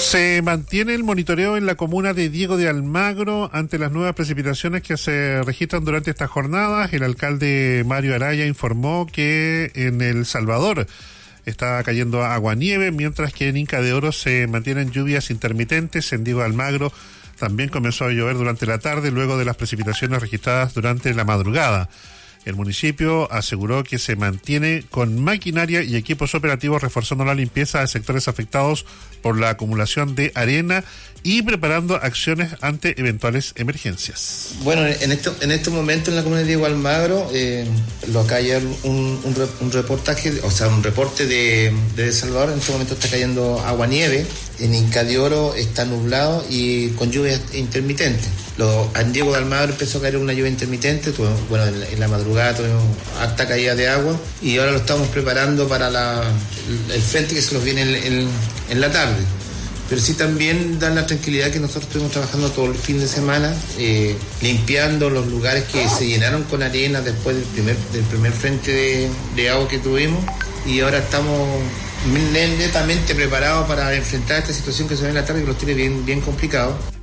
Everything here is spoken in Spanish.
Se mantiene el monitoreo en la comuna de Diego de Almagro ante las nuevas precipitaciones que se registran durante estas jornadas. El alcalde Mario Araya informó que en El Salvador está cayendo aguanieve, mientras que en Inca de Oro se mantienen lluvias intermitentes. En Diego de Almagro también comenzó a llover durante la tarde, luego de las precipitaciones registradas durante la madrugada. El municipio aseguró que se mantiene con maquinaria y equipos operativos reforzando la limpieza de sectores afectados por la acumulación de arena y preparando acciones ante eventuales emergencias. Bueno, en este momento en la comuna de Diego Almagro, lo acá ayer un reportaje, o sea, un reporte de El Salvador. En este momento está cayendo agua-nieve. En Inca de Oro está nublado y con lluvias intermitentes. En Diego de Almagro empezó a caer una lluvia intermitente. Bueno, en la madrugada tuvimos harta caída de agua y ahora lo estamos preparando para el frente que se nos viene en la tarde. Pero sí también dar la tranquilidad que nosotros estuvimos trabajando todo el fin de semana, limpiando los lugares que se llenaron con arena después del primer frente de agua que tuvimos, y ahora estamos netamente preparados para enfrentar esta situación que se ve en la tarde, que los tiene bien complicados.